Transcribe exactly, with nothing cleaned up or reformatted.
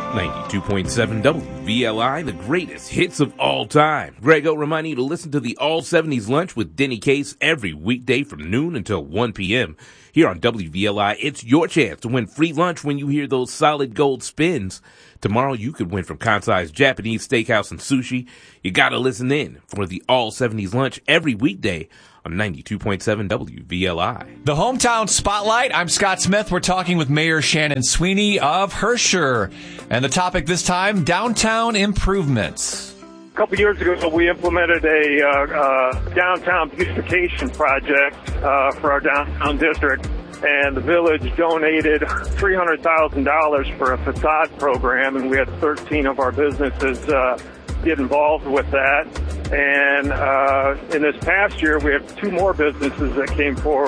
ninety-two point seven W V L I, the greatest hits of all time. Grego reminding you to listen to the All seventies Lunch with Denny Case every weekday from noon until one p.m. Here on W V L I, it's your chance to win free lunch when you hear those solid gold spins. Tomorrow you could win from Kansai's Japanese Steakhouse and Sushi. You gotta listen in for the All seventies Lunch every weekday on ninety-two point seven W V L I. The Hometown Spotlight. I'm Scott Smith. We're talking with Mayor Shannon Sweeney of Herscher. And the topic this time, downtown improvements. A couple years ago, we implemented a uh, uh, downtown beautification project uh, for our downtown district. And the village donated three hundred thousand dollars for a facade program, and we had thirteen of our businesses uh, get involved with that. And uh, in this past year, we have two more businesses that came forward